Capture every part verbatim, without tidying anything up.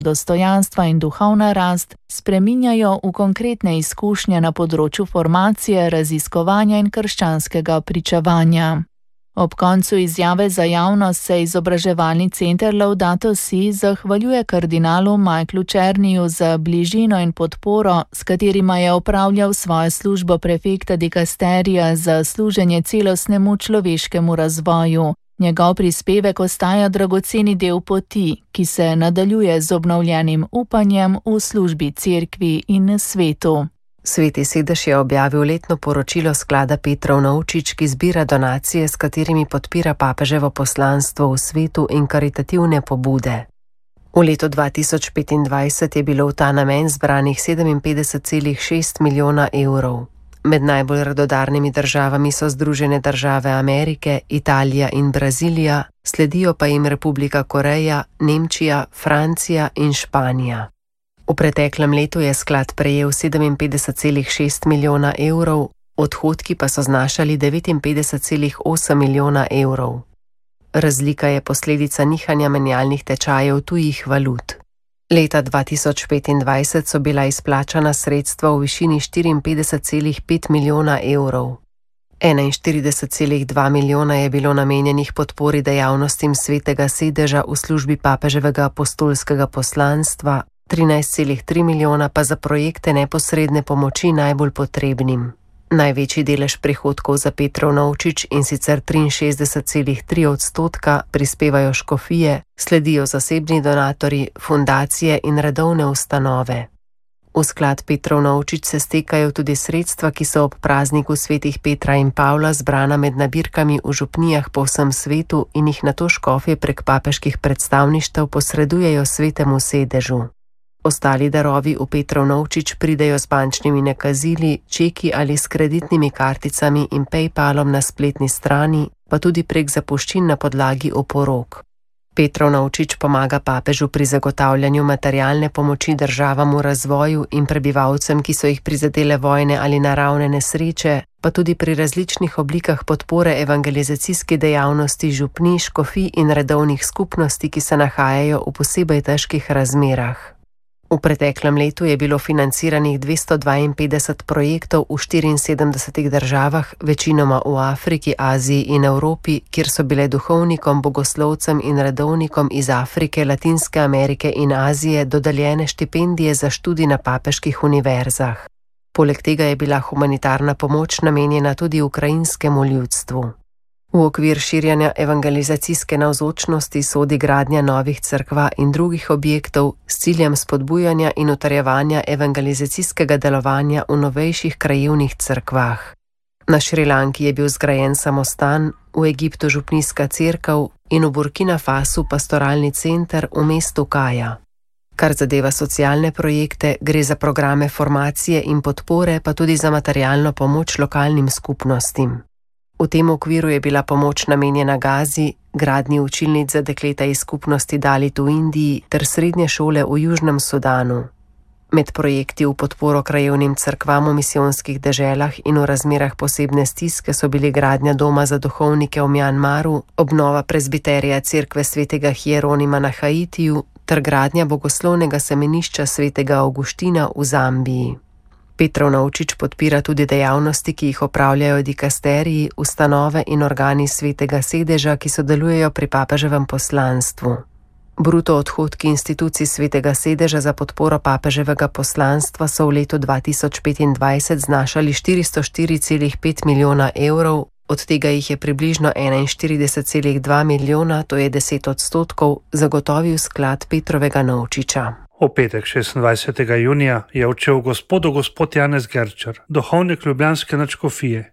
dostojanstva in duhovna rast spreminjajo v konkretne izkušnje na področju formacije, raziskovanja in krščanskega pričevanja. Ob koncu izjave za javnost se izobraževalni center Laudato Si zahvaljuje kardinalu Michaelu Černiju za bližino in podporo, s katerima je opravljal svojo službo prefekta dikasterija za služenje celostnemu človeškemu razvoju. Njegov prispevek ostaja dragoceni del poti, ki se nadaljuje z obnovljenim upanjem v službi cerkvi in svetu. Sveti sedež je objavil letno poročilo sklada Petrov Novčič, ki zbira donacije, s katerimi podpira papeževo poslanstvo v svetu in karitativne pobude. V letu dva tisoč petindvajset je bilo v ta namen zbranih sedeminpetdeset celih šest milijona evrov. Med najbolj radodarnimi državami so Združene države Amerike, Italija in Brazilija, sledijo pa jim Republika Koreja, Nemčija, Francija in Španija. V preteklem letu je sklad prejel sedeminpetdeset celih šest milijona evrov, odhodki pa so znašali devetinpetdeset celih osem milijona evrov. Razlika je posledica nihanja menjalnih tečajev tujih valut. Leta dva tisoč petindvajset so bila izplačana sredstva v višini štiriinpetdeset celih pet milijona evrov. enainštirideset celih dva milijona je bilo namenjenih podpori dejavnostim svetega sedeža v službi papeževega apostolskega poslanstva, trinajst celih tri milijona pa za projekte neposredne pomoči najbolj potrebnim. Največji delež prihodkov za Petrov Novčič, in sicer triinšestdeset celih tri odstotka, prispevajo škofije, sledijo zasebni donatorji, fundacije in redovne ustanove. V sklad Petrov Novčič se stekajo tudi sredstva, ki so ob prazniku svetih Petra in Pavla zbrana med nabirkami v župnijah po vsem svetu in jih nato škofje prek papeških predstavništev posredujejo svetemu sedežu. Ostali darovi v Petrov Novčič pridejo z bančnimi nakazili, čeki ali s kreditnimi karticami in PayPalom na spletni strani, pa tudi prek zapuščin na podlagi oporok. Petrov Novčič pomaga papežu pri zagotavljanju materialne pomoči državam v razvoju in prebivalcem, ki so jih prizadele vojne ali naravne nesreče, pa tudi pri različnih oblikah podpore evangelizacijske dejavnosti župnij, škofij in redovnih skupnosti, ki se nahajajo v posebej težkih razmerah. V preteklem letu je bilo financiranih dvesto dvainpetdeset projektov v štiriinsedemdesetih državah, večinoma v Afriki, Aziji in Evropi, kjer so bile duhovnikom, bogoslovcem in redovnikom iz Afrike, Latinske Amerike in Azije dodeljene štipendije za študij na papeških univerzah. Poleg tega je bila humanitarna pomoč namenjena tudi ukrajinskemu ljudstvu. V okvir širjanja evangelizacijske navzočnosti sodi gradnja novih cerkva in drugih objektov s ciljem spodbujanja in utrjevanja evangelizacijskega delovanja v novejših krajevnih cerkvah. Na Šrilanki je bil zgrajen samostan, v Egiptu župnijska cerkev in v Burkina Fasu pastoralni center v mestu Kaja. Kar zadeva socialne projekte, gre za programe formacije in podpore, pa tudi za materialno pomoč lokalnim skupnostim. V tem okviru je bila pomoč namenjena Gazi, gradnji učilnic za dekleta iz skupnosti Dalit v Indiji ter srednje šole v Južnem Sudanu. Med projekti v podporo krajevnim cerkvam v misijonskih deželah in v razmerah posebne stiske so bili gradnja doma za duhovnike v Mjanmaru, obnova prezbiterija cerkve svetega Hieronima na Haitiju ter gradnja bogoslovnega semenišča svetega Avguština v Zambiji. Petrov Novčič podpira tudi dejavnosti, ki jih opravljajo dikasteriji, ustanove in organi svetega sedeža, ki sodelujejo pri papeževem poslanstvu. Bruto odhodki institucij svetega sedeža za podporo papeževega poslanstva so v letu dva tisoč petindvajset znašali štiristo štiri celih pet milijona evrov, od tega jih je približno enainštirideset celih dva milijona, to je deset odstotkov, zagotovil sklad Petrovega Novčiča. V petek šestindvajsetega junija je odšel gospodu gospod Janez Gerčar, duhovnik ljubljanske nadškofije.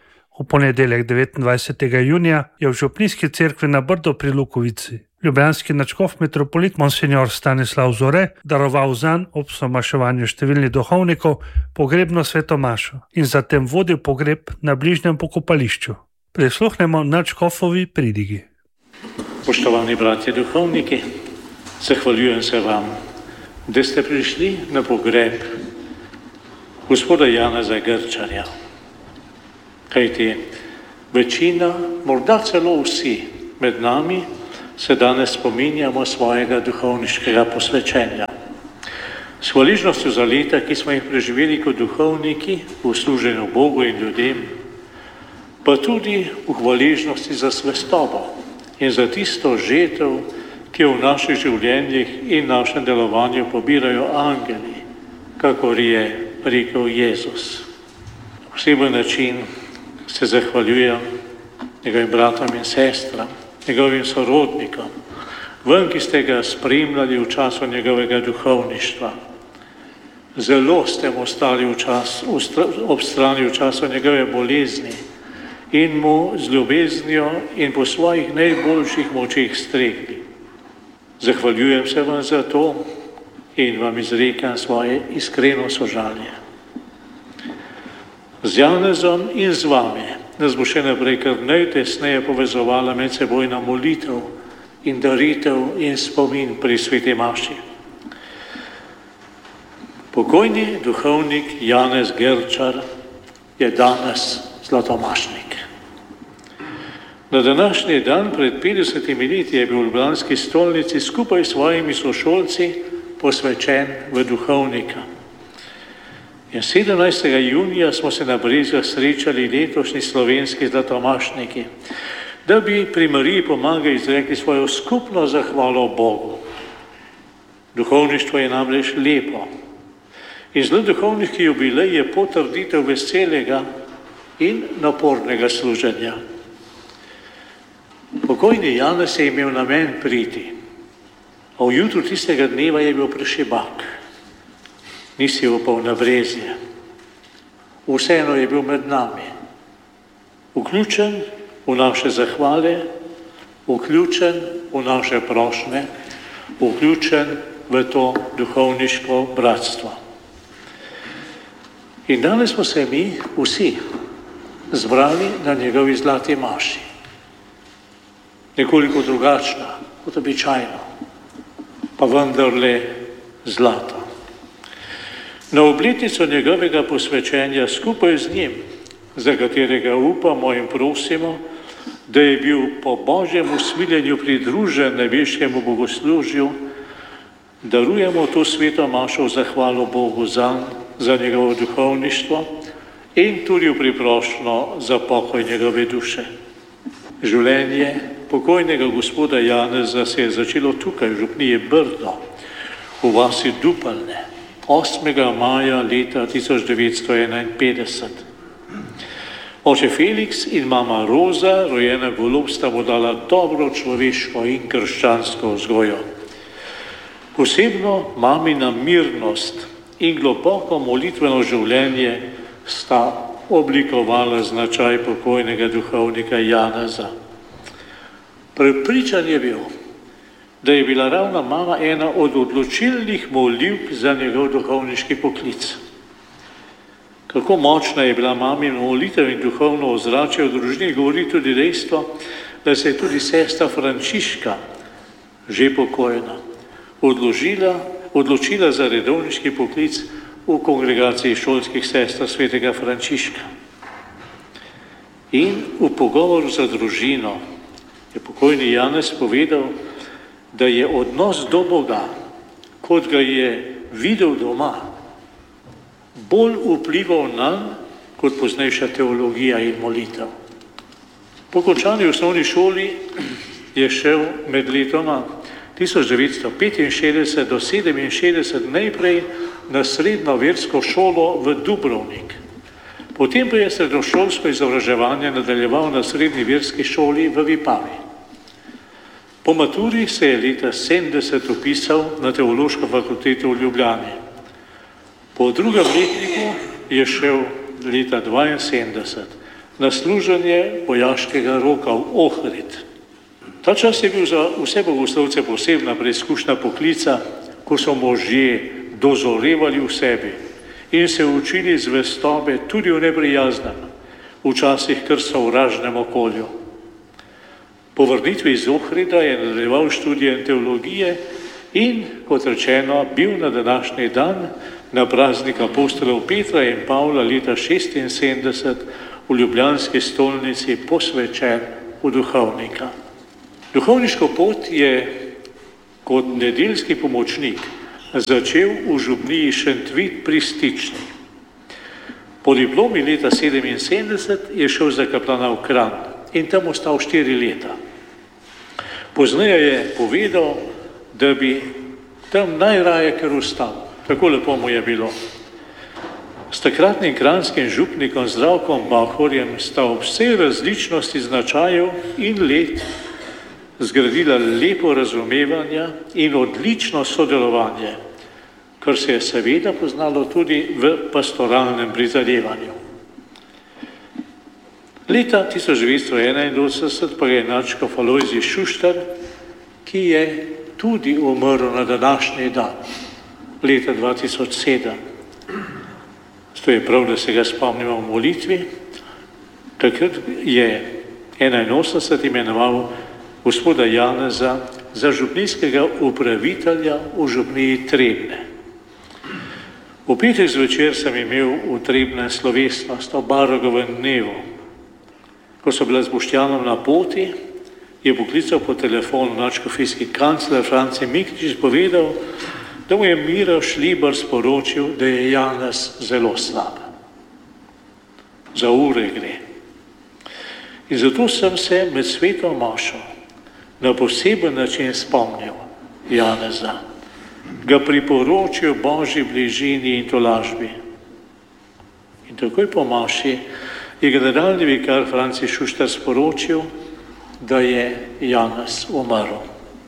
V ponedeljek devetindvajsetega junija je v župnijski cerkvi na Brdo pri Lukovici ljubljanski nadškof metropolit monsignor Stanislav Zore daroval zanj ob somaševanju številnih duhovnikov pogrebno sveto mašo in zatem vodil pogreb na bližnjem pokopališču. Prisluhnemo nadškofovi pridigi. Poštovani bratje duhovniki, zahvaljujem se vam, da ste prišli na pogreb gospoda Janeza Gerčarja. Kajti večina, morda celo vsi med nami, se danes spominjamo svojega duhovniškega posvečenja. S hvaležnostjo za leta, ki smo jih preživeli kot duhovniki v služenju Bogu in ljudem, pa tudi v hvaležnosti za zvestobo in za tisto žetev, ki jo v naših življenjih in našem delovanju pobirajo angeli, kakor je rekel Jezus. Na poseben način se zahvaljujem njegovim bratom in sestram, njegovim sorodnikom, vam, ki ste ga spremljali v času njegovega duhovništva. Zelo ste mu stali v čas, ob strani v času njegove bolezni in mu z ljubeznijo in po svojih najboljših močeh stregli. Zahvaljujem se vam za to in vam izrekam svoje iskreno sožalje. Z Janezom in z vami nas bo še naprej kar najtesneje povezovala medsebojna molitev in daritev in spomin pri sveti maši. Pokojni duhovnik Janez Gerčar je danes zlatomašnik. Na današnji dan pred petdesetimi leti je bil v ljubljanski stolnici skupaj s svojimi sošolci posvečen v duhovnika. In sedemnajstega junija smo se na Brezjah srečali letošnji slovenski zlatomašniki, da bi pri Mariji pomagali izrekli svojo skupno zahvalo Bogu. Duhovništvo je namreč lepo in zelo duhovniški jubilej je potrditev veselega in napornega služenja. Pokojni Janez je imel namen priti, a v jutru tistega dneva je bil prešibak. Ni si upal na Brezje. Vseeno je bil med nami. Vključen v naše zahvale, vključen v naše prošnje, vključen v to duhovniško bratstvo. In danes smo se mi vsi zbrali na njegovi zlati maši. Nekoliko drugačna kot običajno, pa vendarle zlata. Na obletnico njegovega posvečenja skupaj z njim, za katerega upamo in prosimo, da je bil po Božjem usmiljenju pridružen nebeškemu bogoslužju, darujemo to sveto mašo v zahvalo Bogu zanj, za njegovo duhovništvo in tudi v priprošnjo za pokoj njegove duše. Življenje pokojnega gospoda Janeza se je začelo tukaj, v župniji Brdo, v vasi Dupalne, osmega maja leta tisoč devetsto enainpetdeset. Oče Felix in mama Roza, rojena Golob, sta mu dala dobro človeško in krščansko vzgojo. Posebno mamina mirnost in globoko molitveno življenje sta oblikovala značaj pokojnega duhovnika Janeza. Prepričan je bil, da je bila ravno mama ena od odločilnih molivk za njegov duhovniški poklic. Kako močna je bila mamina molitev in duhovno ozračje v družini, govori tudi dejstvo, da se je tudi sestra Frančiška, že pokojna, odložila, odločila za redovniški poklic v kongregaciji šolskih sester svetega Frančiška. In v pogovoru za družino je pokojni Janez povedal, da je odnos do Boga, kot ga je videl doma, bolj vplival nanj kot poznejša teologija in molitev. Po končani osnovni šoli je šel med letoma tisoč devetsto petinšestdeset do sedeminšestdeset najprej na srednjo versko šolo v Dubrovnik. Potem pa je srednjošolsko izobraževanje nadaljeval na srednji verski šoli v Vipavi. Po maturi se je leta sedemdeset vpisal na teološko fakulteto v Ljubljani. Po drugem letniku je šel leta dvainsedemdeset na služenje vojaškega roka v Ohrid. Ta čas je bil za vse bogoslovce posebna preizkušnja poklica, ko so možje dozorevali v sebi in se učili zvestobe tudi v neprijaznem, včasih kar sovražnem okolju. Po vrnitvi iz Ohrida je nadaljeval študije teologije in, kot rečeno, bil na današnji dan na praznik apostolov Petra in Pavla leta šestinsedemdeset v ljubljanski stolnici posvečen v duhovnika. Duhovniško pot je kot nedeljski pomočnik začel v župniji Šentvid pri Stični. Po diplomi leta sedeminsedemdeset je šel za kaplana v Kranj in tam ostal štiri leta. Pozneje je povedal, da bi tam najraje kar ostal. Tako lepo mu je bilo. S takratnim kranjskim župnikom Zdravkom Bahorjem sta ob vsej različnosti značajev in let zgradila lepo razumevanje in odlično sodelovanje, kar se je seveda poznalo tudi v pastoralnem prizadevanju. Leta tisoč devetsto enainosemdeset pa je nadškof Alojzij Šuštar, ki je tudi umrl na današnji dan, leta dva tisoč sedem. To je prav, da se ga spomnimo v molitvi. Takrat je enainosemdeset imenoval gospoda Janeza za župnijskega upravitelja v župniji Trebnje. V petek zvečer sem imel v Trebnje slovesnost o Barogovem dnevu. Ko so bila z Boštjanom na poti, je poklical po telefonu nadškofijski kancler Franci Miklič povedal, da mu je Miro Šlibar sporočil, da je Janez zelo slab. Za ure gre. In zato sem se med sveto mašo na poseben način spomnil Janeza, ga priporočil Božji bližini in tolažbi. In takoj po maši je generalni vikar Franci Šuštar sporočil, da je Janez umrl.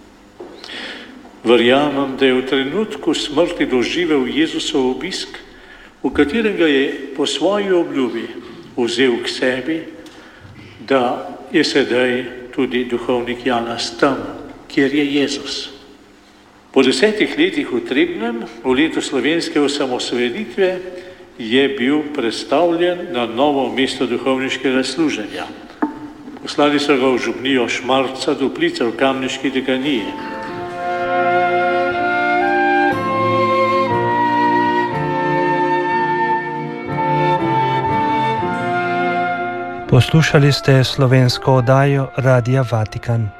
Verjamem, da je v trenutku smrti doživel Jezusov obisk, v katerem ga je po svoji obljubi vzel k sebi, da je sedaj tudi duhovnik Janez tam, kjer je Jezus. Po desetih letih v Trebnjem, v letu slovenske osamosvojitve, je bil predstavljen na novo mesto duhovniškega služenja. Poslali so ga v župnijo Šmarca Duplica v kamniški dekaniji. Poslušali ste slovensko oddajo Radia Vatikan.